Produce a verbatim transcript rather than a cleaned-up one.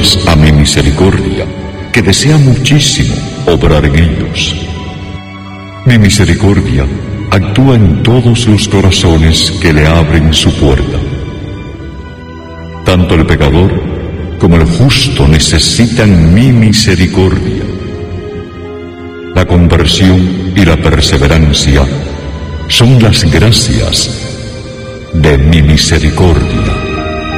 fieles a mi misericordia, que desea muchísimo obrar en ellos. Mi misericordia actúa en todos los corazones que le abren su puerta. Tanto el pecador como el justo necesitan mi misericordia. La conversión y la perseverancia son las gracias de mi misericordia.